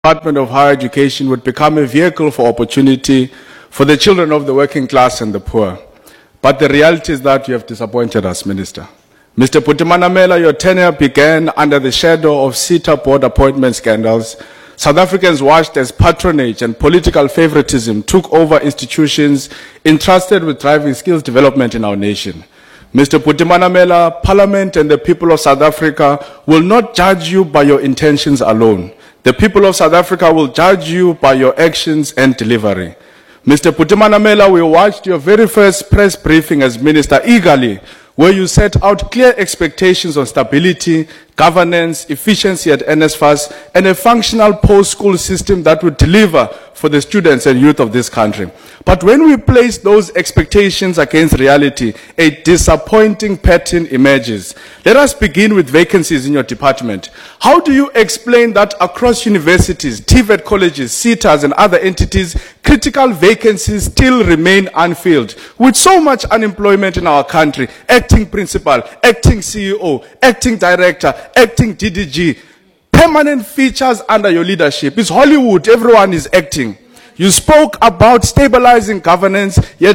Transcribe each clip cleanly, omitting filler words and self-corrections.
Department of Higher Education would become a vehicle for opportunity for the children of the working class and the poor. But the reality is that you have disappointed us, Minister. Mr. Putimanamela, your tenure began under the shadow of SETA board appointment scandals. South Africans watched as patronage and political favoritism took over institutions entrusted with driving skills development in our nation. Mr. Putimanamela, Parliament and the people of South Africa will not judge you by your intentions alone. The people of South Africa will judge you by your actions and delivery. Mr. Putimanamela, we watched your very first press briefing as minister eagerly, where you set out clear expectations on stability, governance, efficiency at NSFAS, and a functional post-school system that would deliver for the students and youth of this country. But when we place those expectations against reality, a disappointing pattern emerges. Let us begin with vacancies in your department. How do you explain that across universities, TVET colleges, SETAs, and other entities, critical vacancies still remain unfilled? With so much unemployment in our country, acting principal, acting CEO, acting director, acting DDG, permanent features under your leadership. It's Hollywood, everyone is acting. You spoke about stabilizing governance, yet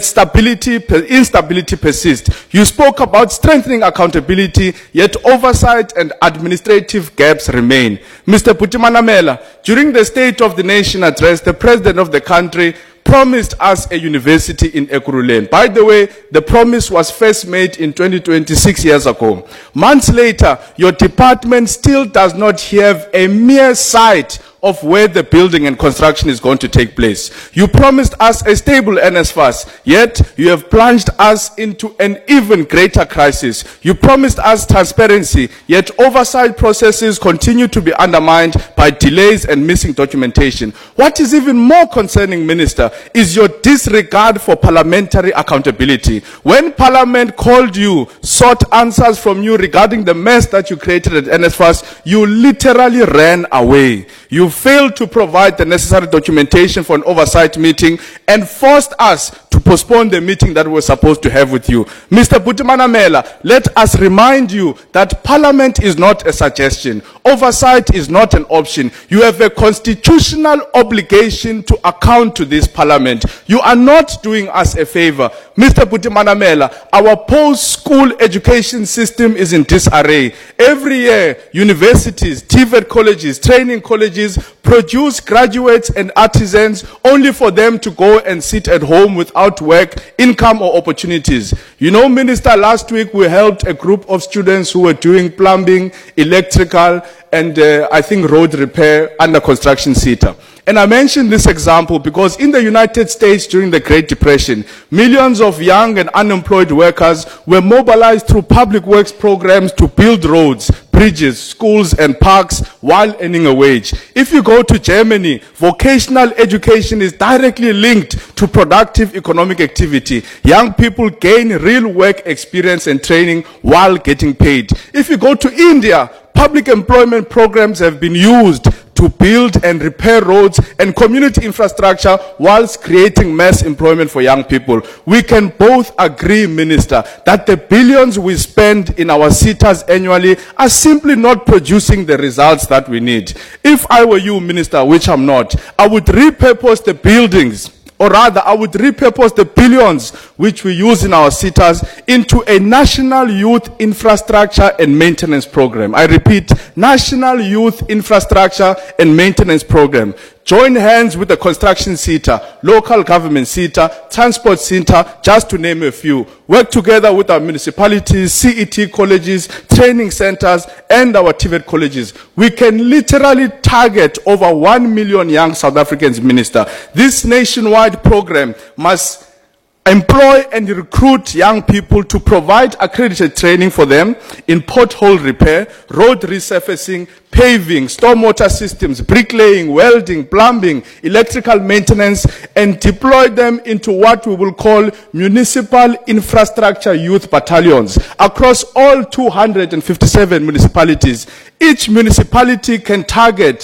instability persists. You spoke about strengthening accountability, yet oversight and administrative gaps remain. Mr. Putimanamela, during the State of the Nation address, the President of the country promised us a university in Ekurhuleni. By the way, the promise was first made in 2026 years ago. Months later, your department still does not have a mere sight of where the building and construction is going to take place. You promised us a stable NSFAS, yet you have plunged us into an even greater crisis. You promised us transparency, yet oversight processes continue to be undermined by delays and missing documentation. What is even more concerning, Minister, is your disregard for parliamentary accountability. When Parliament called you, sought answers from you regarding the mess that you created at NSFAS, you literally ran away. You failed to provide the necessary documentation for an oversight meeting and forced us to postpone the meeting that we were supposed to have with you. Mr. Putimanamela, let us remind you that Parliament is not a suggestion. Oversight is not an option. You have a constitutional obligation to account to this Parliament. You are not doing us a favor. Mr. Putimanamela, our post-school education system is in disarray. Every year, universities, TVET colleges, training colleges produce graduates and artisans only for them to go and sit at home without work, income, or opportunities. You know, Minister, last week we helped a group of students who were doing plumbing, electrical, and I think road repair under construction SETA. And I mention this example because in the United States during the Great Depression, millions of young and unemployed workers were mobilized through public works programs to build roads, bridges, schools, and parks while earning a wage. If you go to Germany, vocational education is directly linked to productive economic activity. Young people gain real work experience and training while getting paid. If you go to India, public employment programs have been used to build and repair roads and community infrastructure whilst creating mass employment for young people. We can both agree, Minister, that the billions we spend in our SETAs annually are simply not producing the results that we need. If I were you, Minister, which I'm not, I would repurpose the buildings, or rather, I would repurpose the billions which we use in our SETAs into a National Youth Infrastructure and Maintenance Program. I repeat, National Youth Infrastructure and Maintenance Program. Join hands with the construction SETA, local government SETA, transport SETA, just to name a few. Work together with our municipalities, CET colleges, training centers, and our TVET colleges. We can literally target over 1 million young South Africans, Minister. This nationwide program must employ and recruit young people to provide accredited training for them in pothole repair, road resurfacing, paving, stormwater systems, bricklaying, welding, plumbing, electrical maintenance, and deploy them into what we will call municipal infrastructure youth battalions across all 257 municipalities. Each municipality can target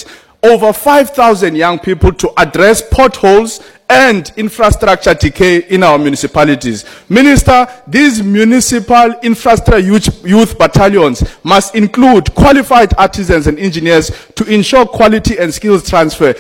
over 5,000 young people to address potholes and infrastructure decay in our municipalities. Minister, these municipal infrastructure youth battalions must include qualified artisans and engineers to ensure quality and skills transfer.